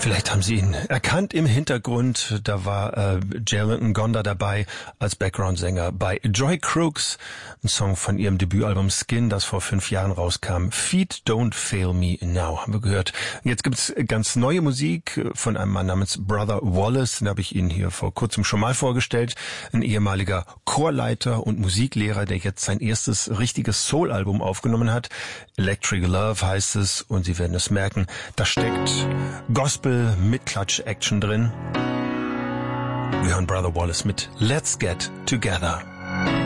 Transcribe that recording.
Vielleicht haben Sie ihn erkannt im Hintergrund. Da war Jalen Ngonda dabei als Background-Sänger bei Joy Crooks, ein Song von ihrem Debütalbum Skin, das vor 5 Jahren rauskam. Feet Don't Fail Me Now, haben wir gehört. Jetzt gibt's ganz neue Musik von einem Mann namens Brother Wallace. Den habe ich Ihnen hier vor kurzem schon mal vorgestellt. Ein ehemaliger Chorleiter und Musiklehrer, der jetzt sein erstes richtiges Soul-Album aufgenommen hat. Electric Love heißt es, und Sie werden es merken, da steckt Gospel mit Klatsch-Action drin. Wir hören Brother Wallace mit Let's Get Together.